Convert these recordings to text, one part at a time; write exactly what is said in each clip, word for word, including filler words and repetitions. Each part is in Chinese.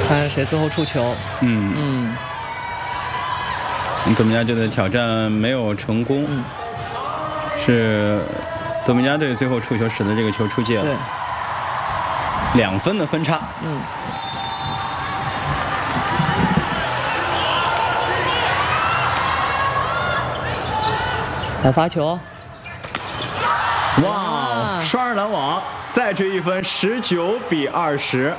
看谁最后触球。 嗯嗯。 多米加队的挑战没有成功， 嗯、 是多米加队最后触球使得这个球出界了。 对， 两分的分差。 嗯。来发球。 哇！双人拦网，再追一分，十九比二十。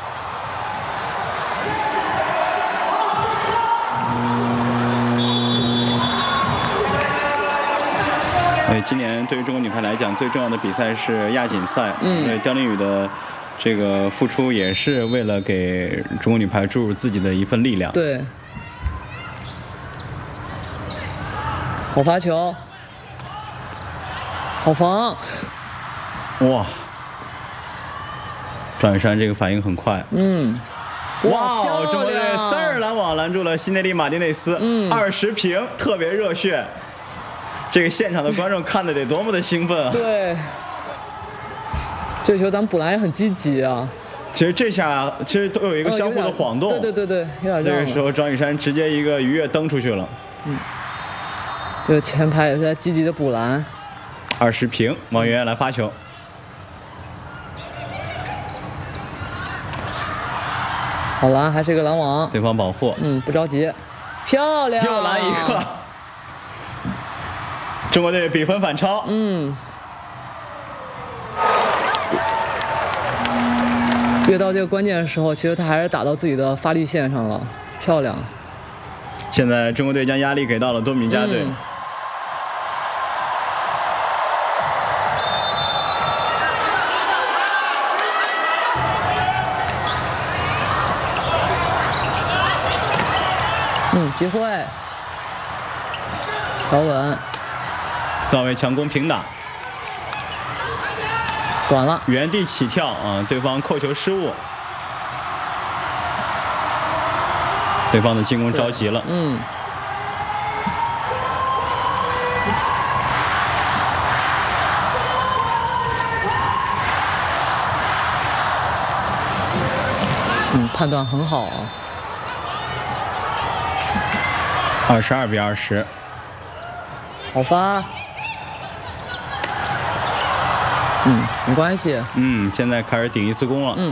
对，今年对于中国女排来讲，最重要的比赛是亚锦赛。 嗯， 对，刁琳宇的这个付出也是为了给中国女排注入自己的一份力量。 对。好发球，好防。 哇！赵雨珊这个反应很快。 嗯。 哇！中国队三人拦网拦住了西内利马丁内斯， 嗯， 二十平，特别热血。这个现场的观众看的得多么的兴奋啊！ 对，这球咱们补篮也很积极啊。 其实这下其实都有一个相互的晃动。 哦、对对对对，有点这个时候张雨珊直接一个鱼跃蹬出去了。 嗯，这个前排也是在积极的补篮。 二十平，王媛媛来发球。 好篮，还是一个拦网。 对方保护。 嗯，不着急，漂亮。 又拦一个。中国队比分反超。 嗯。越到这个关键的时候，其实他还是打到自己的发力线上了，漂亮。 现在中国队将压力给到了多米加队。嗯、 嗯，机会，保稳。 扫位强攻平打， 短了， 原地起跳啊！对方扣球失误，对方的进攻着急了。 嗯。嗯，判断很好啊。 二十二比二十， 好发。嗯，没关系。 嗯，现在开始顶一次攻了。 嗯。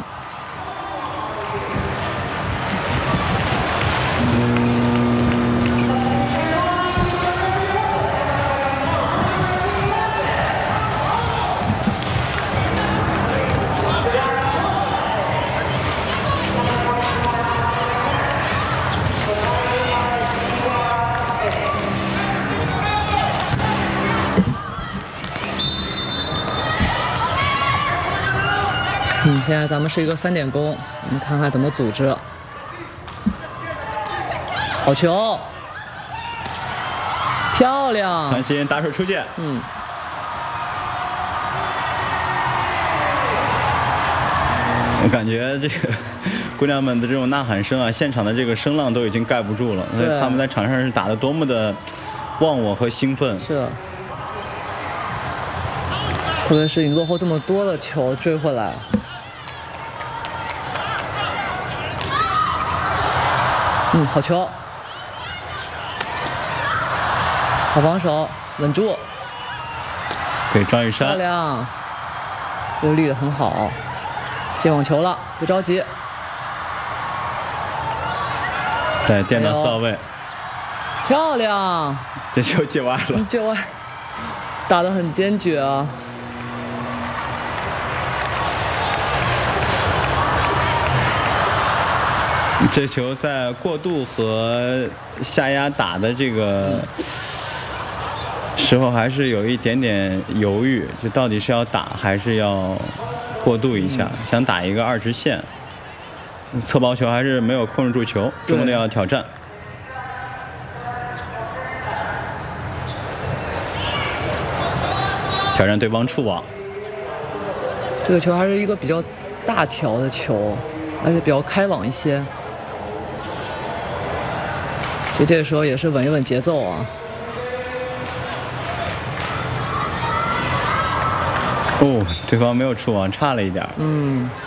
嗯，现在咱们是一个三点攻，我们看看怎么组织。好球，漂亮！ 谭鑫打手出界。 嗯。 我感觉这个姑娘们的这种呐喊声啊，现场的这个声浪都已经盖不住了。他们在场上是打得多么的忘我和兴奋。 是。特别是你落后这么多的球追回来。嗯，好球，好防守，稳住。 给张雨珊， 漂亮，这个立得很好，接网球了，不着急。 再垫到扫位， 漂亮， 这球接歪了， 接歪，打得很坚决啊。 这球在过渡和下压打的这个时候，还是有一点点犹豫，就到底是要打还是要过渡一下，想打一个二直线，侧包球还是没有控制住球，中国队要挑战。挑战对方触网， 这个球还是一个比较大条的球，而且比较开网一些。所以这个时候也是稳一稳节奏啊。 哦，对方没有触网，差了一点。 嗯。